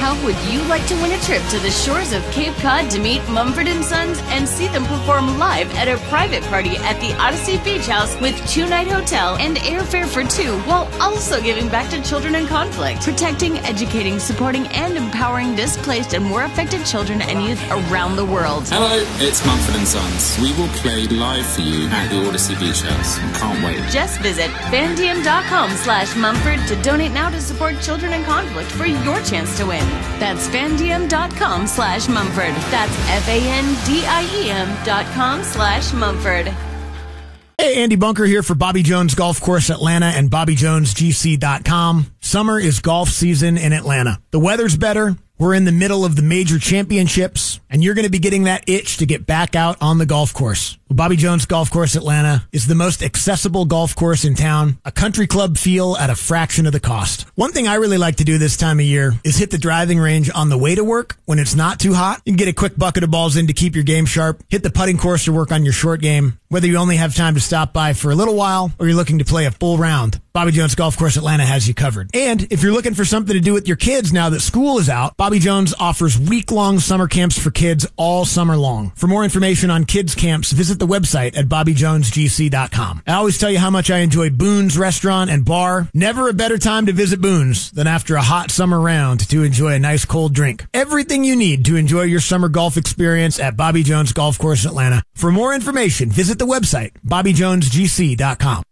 How would you like to win a trip to the shores of Cape Cod to meet Mumford & Sons and see them perform live at a private party at the Odyssey Beach House with 2-night hotel and airfare for 2, while also giving back to children in conflict, protecting, educating, supporting, and empowering displaced and war affected children and youth around the world. Hello, it's Mumford & Sons. We will play live for you at the Odyssey Beach House. Can't wait. Just visit fandiem.com/Mumford to donate now to support children in conflict for your chance to win. That's fandiem.com/Mumford. That's FANDIEM.com/Mumford. Hey, Andy Bunker here for Bobby Jones Golf Course Atlanta and BobbyJonesGC.com. Summer is golf season in Atlanta. The weather's better. We're in the middle of the major championships, and you're going to be getting that itch to get back out on the golf course. Well, Bobby Jones Golf Course Atlanta is the most accessible golf course in town, a country club feel at a fraction of the cost. One thing I really like to do this time of year is hit the driving range on the way to work when it's not too hot. You can get a quick bucket of balls in to keep your game sharp, hit the putting course to work on your short game, whether you only have time to stop by for a little while or you're looking to play a full round. Bobby Jones Golf Course Atlanta has you covered. And if you're looking for something to do with your kids now that school is out, Bobby Jones offers week-long summer camps for kids all summer long. For more information on kids camps, visit the website at BobbyJonesGC.com. I always tell you how much I enjoy Boone's Restaurant and Bar. Never a better time to visit Boone's than after a hot summer round to enjoy a nice cold drink. Everything you need to enjoy your summer golf experience at Bobby Jones Golf Course Atlanta. For more information, visit the website, BobbyJonesGC.com.